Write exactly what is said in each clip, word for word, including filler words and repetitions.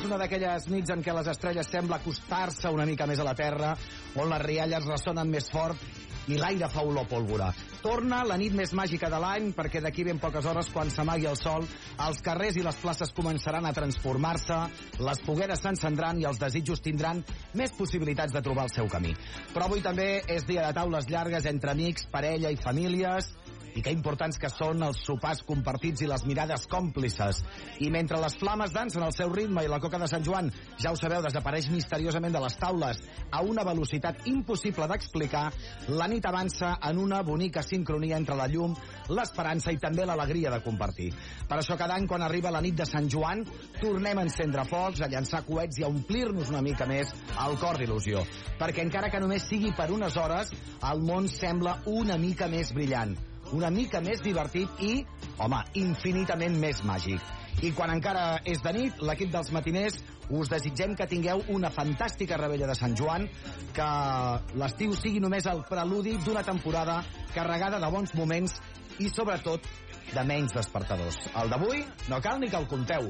és una d'aquelles nits en què les estrelles sembla acostar-se una mica més a la Terra, on les rialles ressonen més fort i l'aire fa olor pólvora. Torna la nit més màgica de l'any, perquè d'aquí ben poques hores, quan s'amagui el sol, els carrers i les places començaran a transformar-se, les fogueres s'encendran i els desitjos tindran més possibilitats de trobar el seu camí. Però avui també és dia de taules llargues entre amics, parella i famílies, i que importants que són els sopars compartits i les mirades còmplices. I mentre les flames dansen al seu ritme i la coca de Sant Joan, ja ho sabeu, desapareix misteriosament de les taules a una velocitat impossible d'explicar, la nit avança en una bonica sincronia entre la llum, l'esperança i també l'alegria de compartir. Per això cada any, quan arriba la nit de Sant Joan, tornem a encendre focs, a llançar coets i a omplir-nos una mica més el cor d'il·lusió. Perquè encara que només sigui per unes hores, el món sembla una mica més brillant, una mica més divertit i, home, infinitament més màgic. I quan encara és de nit, l'equip dels matiners us desitgem que tingueu una fantàstica revetlla de Sant Joan, que l'estiu sigui només el preludi d'una temporada carregada de bons moments i, sobretot, de menys despertadors. El d'avui no cal ni que el compteu.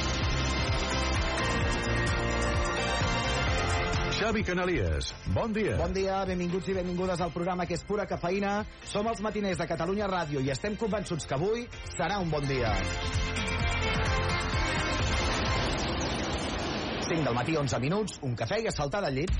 Xavi Canalies, bon dia. Bon dia, benvinguts i benvingudes al programa que és pura cafeïna. Som els matiners de Catalunya Ràdio i estem convençuts que avui serà un bon dia. cinc del matí, onze minuts, un cafè i a saltar del llit.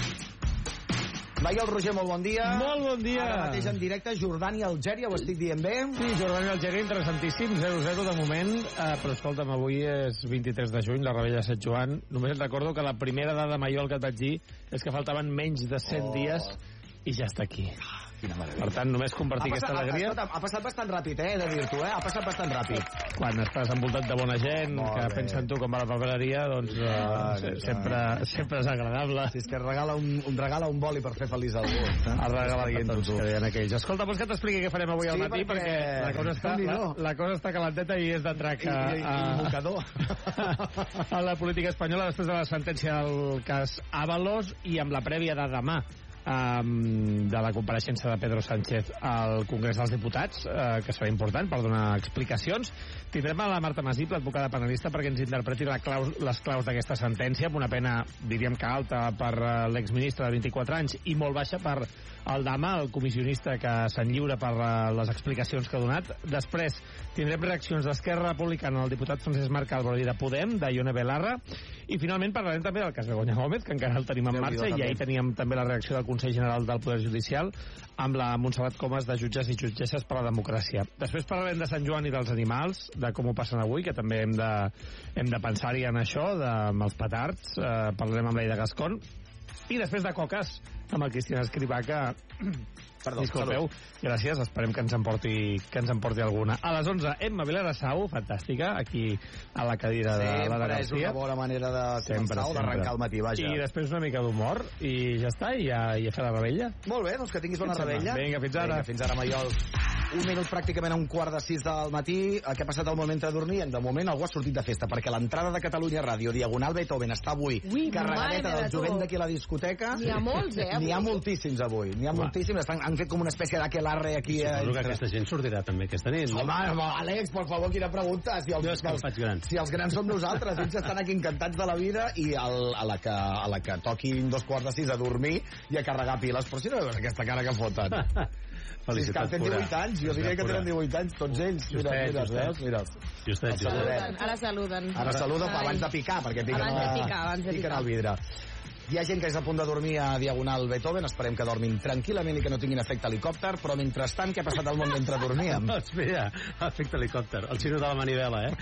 Maiol Roger, molt bon dia. Molt bon dia. Ara mateix en directe, Jordània, Algèria, ho estic dient bé? Sí, Jordània, Algèria, interessantíssim, zero zero de moment, eh, però escolta'm, avui és vint-i-tres de juny, la revetlla de Sant Joan. Només et recordo que la primera dada, Maiol, que et vaig dir és que faltaven menys de cent oh. dies i ja està aquí. Quina meravella. Per tant, només compartir ha passat, aquesta alegria. Ha, ha passat bastant ràpid, eh, he de dir-t'ho, eh? Ha passat bastant ràpid. Quan estàs envoltat de bona gent, Molt que bé. pensa en tu com a la papereria, doncs Ah, eh, sempre, sempre és agradable. Si és que regala un, un regala un boli per fer feliç algú. Eh? El regala dient tots, que deien aquells. Escolta, vols que t'expliqui què farem avui al Sí, matí? perquè- Perquè la cosa està, la, la cosa està calenteta i és de trac I, i, i, a, i mocador. a la política espanyola després de la sentència del cas Ábalos i amb la prèvia de demà um, de la compareixença de Pedro Sánchez al Congrés dels Diputats, uh, que serà important per donar explicacions. Tindrem a la Marta Masip, l'advocada penalista, perquè ens interpreti la claus, les claus d'aquesta sentència, amb una pena, diríem que alta per uh, l'exministre de vint-i-quatre anys i molt baixa per el Dama, el comissionista que se'n lliura per uh, les explicacions que ha donat. Després tindrem reaccions d'Esquerra Republicana, el diputat Francesc Marc Álvaro i de Podem, de Ione Belarra, i finalment parlarem també del cas Begoña Gómez, que encara el tenim en marxa, i ahir teníem també la reacció del Consell General del Poder Judicial amb la Montserrat Comas de Jutges i Jutgesses per la Democràcia. Després parlarem de Sant Joan i dels animals, de com ho passen avui, que també hem de, hem de pensar-hi en això, de, amb els petards, eh, parlarem amb l'Aida Gascon, i després de coques amb el Cristian Escrivà, que Perdó, disculpeu, salut. Gràcies, esperem que ens emporti, que ens emporti alguna. A les onze, Emma Vilarassau, fantàstica, aquí a la cadira de sempre la Garcia. Sempre és una bona manera de començar o d'arrencar el matí, vaja. I després una mica d'humor, i ja està, i ja, ja fer la rebella. Molt bé, doncs que tinguis bona rebella. Vinga, fins ara. Vinga, fins ara, Maiol. Un minut pràcticament a un quart de sis del matí. Què ha passat al moment de dormir? De moment algú ha sortit de festa, perquè l'entrada de Catalunya Ràdio, Diagonal Beethoven, està avui Ui, carregadeta mare del de jovent tu. d'aquí a la discoteca. N'hi ha molts, eh, avui? N'hi ha moltíssims avui. N'hi ha Home. moltíssims. Estan, han fet com una espècie d'aquelarre aquí. Suposo que eh, aquesta gent sortirà també aquesta nit, no? Home, home, Àlex, per favor, quina pregunta. Si els, Jo és que em faig gran. si els grans som nosaltres, ells estan aquí encantats de la vida i el, a, la que, a la que toquin dos quarts de sis a dormir i a carregar piles. Però si no veus aquesta cara que foten. Si és que han fet divuit anys, jo diria que tenen divuit anys, tots ells. Mira, Justet, mira, justet. veus? Mira'ls. Justet, Els justet. saludem. Ara saluden. Ara saluda Ai. abans de picar, perquè piquen, Abans de a- picar, abans de piquen picar. al vidre. Hi ha gent que és a punt de dormir a Diagonal Beethoven, esperem que dormin tranquil·lament i que no tinguin efecte helicòpter, però mentrestant, què ha passat al món mentre dormíem? Espera, efecte helicòpter, el xino de la manivela, eh?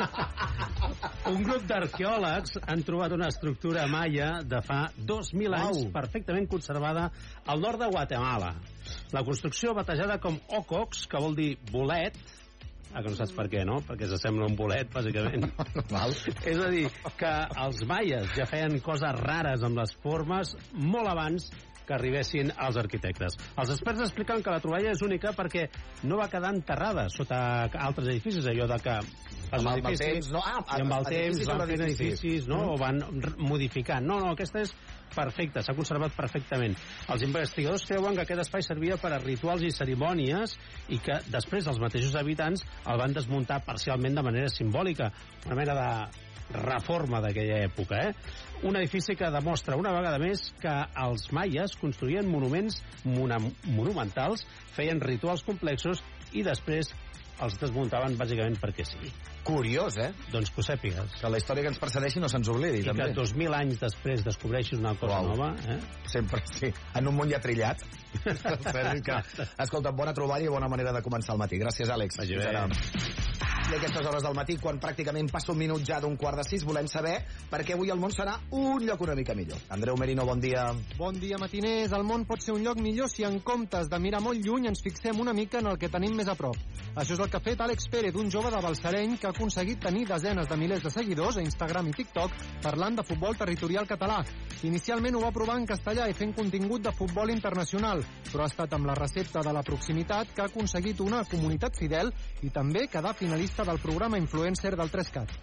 Un grup d'arqueòlegs han trobat una estructura maia de fa dos mil anys Uau. perfectament conservada al nord de Guatemala. La construcció batejada com Ocox, que vol dir bolet, ah, que no saps per què, no? Perquè s'assembla a un bolet, bàsicament. Val. És a dir, que els maies ja feien coses rares amb les formes molt abans que arribessin els arquitectes. Els experts expliquen que la troballa és única perquè no va quedar enterrada sota altres edificis, allò de que els Amb el- amb el edificis, temps, no? Ah, i amb el edificis temps van sobre fent edificis. edificis, no? O van r- modificant. No, no, aquesta és perfecte, s'ha conservat perfectament. Els investigadors creuen que aquest espai servia per a rituals i cerimònies i que després els mateixos habitants el van desmuntar parcialment de manera simbòlica, una mena de reforma d'aquella època, eh? Un edifici que demostra una vegada més que els maies construïen monuments monumentals, feien rituals complexos i després els desmuntaven bàsicament perquè sí. Curiós, eh? Doncs que ho sàpigues. Que la història que ens precedeixi no se'ns oblidi, I també. que dos mil anys després descobreixis una cosa Uau. nova, eh? Sempre, sí. En un món ja trillat. que, escolta, bona troballa i bona manera de començar el matí. Gràcies, Àlex. Vagi bé. I a aquestes hores del matí, quan pràcticament passa un minut ja d'un quart de sis, volem saber per què avui el món serà un lloc una mica millor. Andreu Merino, bon dia. Bon dia, matiners. El món pot ser un lloc millor si en comptes de mirar molt lluny ens fixem una mica en el que tenim més a prop. Això és el que ha fet Àlex Pérez, un jove de Balsareny que ha aconseguit tenir desenes de milers de seguidors a Instagram i TikTok parlant de futbol territorial català. Inicialment ho va provar en castellà i fent contingut de futbol internacional, però ha estat amb la recepta de la proximitat que ha aconseguit una comunitat fidel i també quedar finalista del programa Influencer del tres cat.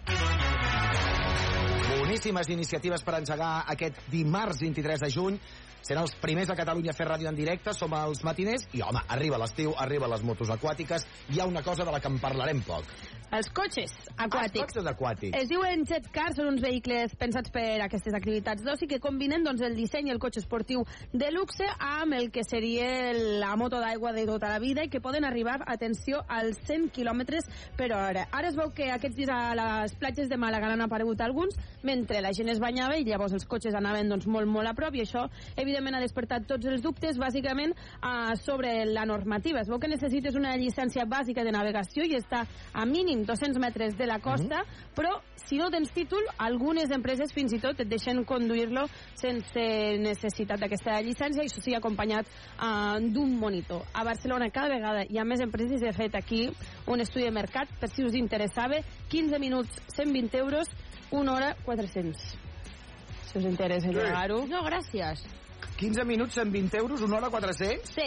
Boníssimes iniciatives per engegar aquest dimarts vint-i-tres de juny. Sent els primers a Catalunya a fer ràdio en directe, som els matiners, i home, arriba l'estiu, arriba les motos aquàtiques, hi ha una cosa de la que en parlarem poc. Els cotxes aquàtics. Els cotxes aquàtics. Es diuen jet cars, són uns vehicles pensats per a aquestes activitats d'oci que combinen doncs, el disseny i el cotxe esportiu de luxe amb el que seria la moto d'aigua de tota la vida i que poden arribar, atenció, als cent quilòmetres per hora. Ara es veu que aquests dies a les platges de Màlaga n'han aparegut alguns, mentre la gent es banyava i llavors els cotxes anaven doncs, molt, molt a prop, i això, evidentment, ha despertat tots els dubtes, bàsicament, uh, sobre la normativa. Es veu que necessites una llicència bàsica de navegació i està a mínim dos-cents metres de la costa, mm-hmm. però si no tens títol, algunes empreses fins i tot et deixen conduir-lo sense necessitat d'aquesta llicència, i això sí, acompanyat uh, d'un monitor. A Barcelona cada vegada hi ha més empreses. He fet aquí un estudi de mercat per si us interessava. quinze minuts, cent vint euros, una hora, quatre-cents. Si us interessa llegar-ho. No, gràcies. quinze minuts, cent vint euros, una hora, quatre-cents? Sí.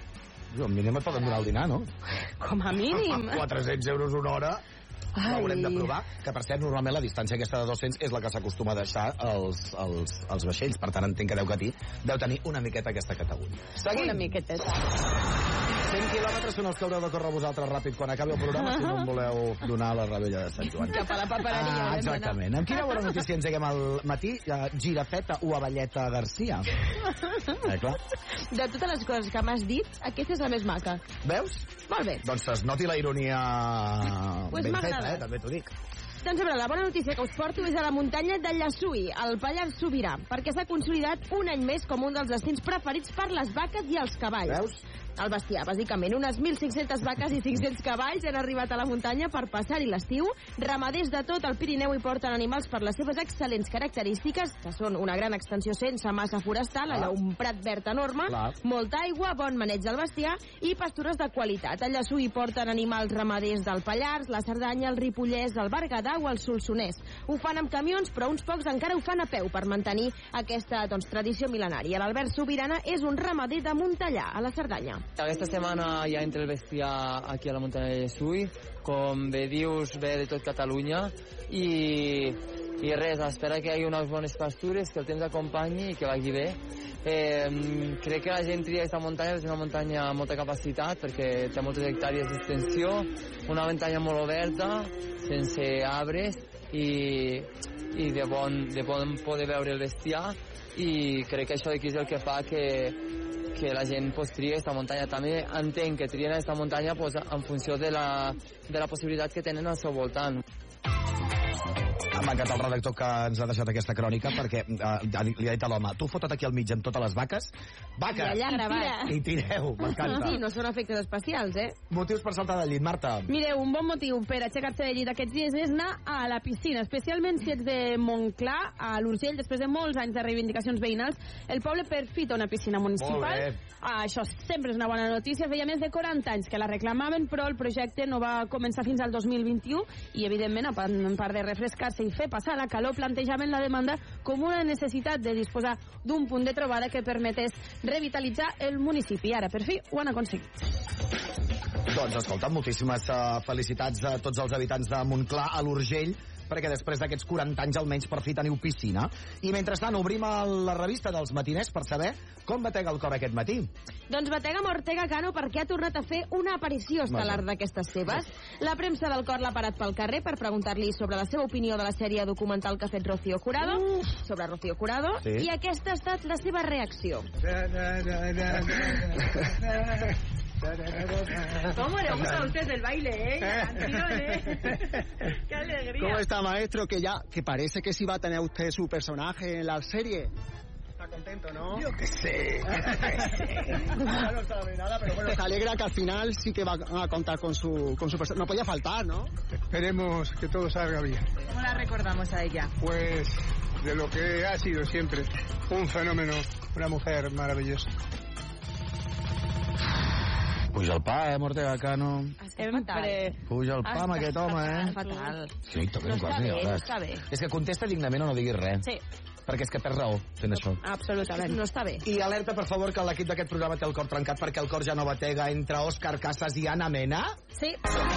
Al mínim et poden donar el dinar, no? Com a mínim. quatre-cents euros una hora. Ai. L'haurem de provar, que per cert, normalment la distància aquesta de dos-cents és la que s'acostuma a deixar els, els, els vaixells, per tant entenc que deu, que deu tenir una miqueta aquesta categoria. Seguim. Una miqueteta. cent quilòmetres són els que haureu de córrer vosaltres ràpid quan acabi el programa, si no em voleu donar la rebella de Sant Joan. Cap a la papereria. Ah, exactament. Amb quina bona notícia engeguem al matí? Girafeta o Avelleta Garcia? Eh, clar. De totes les coses que m'has dit, aquesta és la més maca. Veus? Molt bé. Doncs es noti la ironia Pues ben m'ha feta, agradat. eh? També t'ho dic. Doncs a veure, la bona notícia que us porto és a la muntanya de Llaçui, al Pallars Sobirà, perquè s'ha consolidat un any més com un dels destins preferits per les vaques i els cavalls. Veus? El bestiar, bàsicament. Unes mil cinc-centes vaques i cinc-cents cavalls han arribat a la muntanya per passar-hi l'estiu. Ramaders de tot el Pirineu hi porten animals per les seves excel·lents característiques, que són una gran extensió sense massa forestal, allà un prat verd enorme, Clar. molta aigua, bon maneig del bestiar i pastures de qualitat. A Llaçui hi porten animals ramaders del Pallars, la Cerdanya, el Ripollès, el Berguedà o el Solsonès. Ho fan amb camions, però uns pocs encara ho fan a peu per mantenir aquesta doncs, tradició mil·lenària. L'Albert Sobirana és un ramader de Montellà, a la Cerdanya. Aquesta setmana ja entra el bestiar aquí a la muntanya de Llaçui, com bé dius, ve de tot Catalunya, i, i res, espera que hi hagi unes bones pastures, que el temps acompanyi i que vagi bé. Eh, crec que la gent tria aquesta muntanya, és una muntanya amb molta capacitat, perquè té moltes hectàrees d'extensió, una muntanya molt oberta, sense arbres, i, i de, bon, de bon poder veure el bestiar, i crec que això d'aquí és el que fa que que la gent pues, tria aquesta muntanya. També entenc que trien aquesta muntanya pues, en funció de la, de la possibilitat que tenen al seu voltant. M'ha encantat el redactor que ens ha deixat aquesta crònica, perquè uh, li ha dit a l'home, tu fota't aquí al mig amb totes les vaques, vaques, I allà gravat. i tireu, m'encanta. Sí, no són efectes especials, eh? Motius per saltar del llit, Marta. Mireu, un bon motiu per aixecar-se de llit aquests dies és anar a la piscina, especialment si ets de Montclar, a l'Urgell, després de molts anys de reivindicacions veïnals. El poble per fi té una piscina municipal. Ah, això sempre és una bona notícia. Feia més de quaranta anys que la reclamaven, però el projecte no va començar fins al dos mil vint-i-u i, evidentment, a part de refrescar-se i fer passar la calor, plantejaven la demanda com una necessitat de disposar d'un punt de trobada que permetés revitalitzar el municipi. Ara, per fi, ho han aconseguit. Doncs, escolta, moltíssimes uh, felicitats a tots els habitants de Montclar, a l'Urgell, perquè després d'aquests quaranta anys almenys per fi teniu piscina. I mentrestant obrim el, la revista dels matiners per saber com batega el cor aquest matí. Doncs batega amb Ortega Cano perquè ha tornat a fer una aparició estel·lar d'aquestes seves. La premsa del cor l'ha parat pel carrer per preguntar-li sobre la seva opinió de la sèrie documental que ha fet Rocío Jurado, uh. sobre Rocío Jurado, sí. I aquesta ha estat la seva reacció. ¿Cómo le gusta a usted el baile, eh? Canción, eh? ¡Qué alegría! ¿Cómo está, maestro? Que ya, que parece que sí va a tener usted su personaje en la serie. Está contento, ¿no? Yo qué sé. Ya no sabe nada, pero bueno, se alegra que al final sí que va a contar con su, con su personaje. No podía faltar, ¿no? Esperemos que todo salga bien. ¿Cómo la recordamos a ella? Pues de lo que ha sido siempre. Un fenómeno, una mujer maravillosa. Puja el pa, eh, Ortega Cano. Sempre. Puja el pa amb aquest home, eh? Fatal. Sí, no toquem no quasi, està bé, no no està bé. És que contesta dignament o no diguis res. Sí. Perquè és que perds raó fent això. Absolutament. No està bé. I alerta, per favor, que l'equip d'aquest programa té el cor trencat perquè el cor ja no batega entre Òscar Casas i Ana Mena. Sí.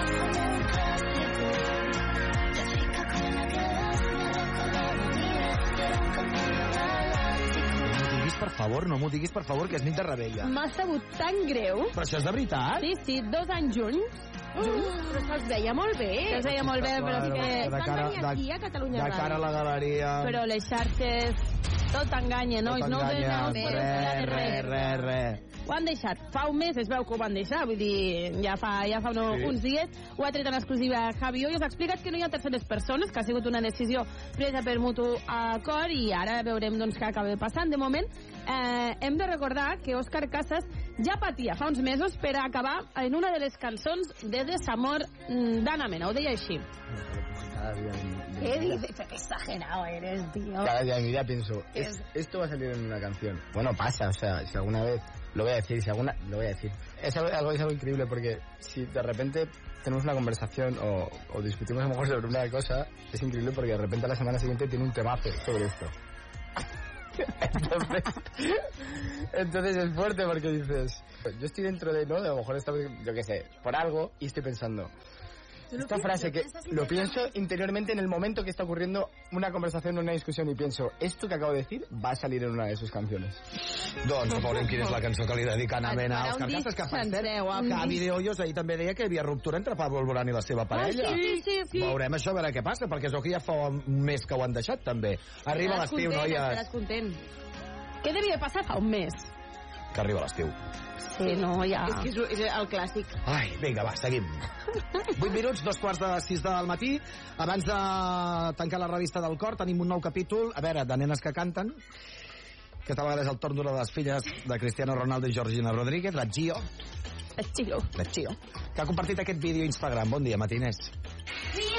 Per favor, no m'ho diguis, per favor, que és nit de rebella. M'ha sabut tan greu. Però això és de veritat? Sí, sí, dos anys junts. Junts, però se'ls veia molt bé. Se'ls veia molt bé, però sí que... De cara, Van venir aquí a Catalunya de cara a la galeria... Però les xarxes... Tot enganya, nois. Tot no ho enganya, no, res, res, res, res. Ho han deixat. Fa un mes es veu que ho van deixar, vull dir, ja fa, ja fa no, sí. uns dies. Ho ha tret en exclusiva Javi Hoyos. Ha explicat que no hi ha terceres persones, que ha sigut una decisió presa per mutu acord i ara veurem doncs, què acaba passant. De moment, eh, hem de recordar que Òscar Casas ja patia fa uns mesos per acabar en una de les cançons de desamor d'Ana Mena. Ho deia així. Cada día de, de ¿Qué dices? Qué exagerado eres, tío. Cada día de mi vida pienso, es, esto va a salir en una canción. Bueno, pasa, o sea, si alguna vez lo voy a decir, si alguna lo voy a decir. Es algo, algo, es algo increíble porque si de repente tenemos una conversación o, o discutimos a lo mejor sobre una cosa, es increíble porque de repente a la semana siguiente tiene un temazo sobre esto. Entonces, entonces es fuerte porque dices, yo estoy dentro de, ¿no? De a lo mejor estaba, yo qué sé, por algo y estoy pensando, esta frase que lo pienso interiormente en el momento que está ocurriendo una conversación o una discusión y pienso, esto que acabo de decir va a salir en una de sus canciones. Doncs veurem quina és la cançó que li dedica Ana Mena als Casas, que per cert, Javi de Hoyos ahir també deia que hi havia ruptura entre Pablo Alborán i la seva parella. Ah, sí, sí, sí. Veurem això, a veure què passa, perquè és que ja fa un mes que ho han deixat, també. Arriba l'estiu, noies. Estaràs content. Què devia passar fa un mes? Que arriba l'estiu. Sí, no, ja... És que és, és el clàssic. Ai, vinga, va, seguim. vuit minuts, dos quarts de sis del matí. Abans de tancar la revista del cor, tenim un nou capítol, a veure, de nenes que canten. Aquesta vegada és el torn d'una de les filles de Cristiano Ronaldo i Georgina Rodríguez, la Gio. La Gio. La Gio. Que ha compartit aquest vídeo a Instagram. Bon dia, matiners.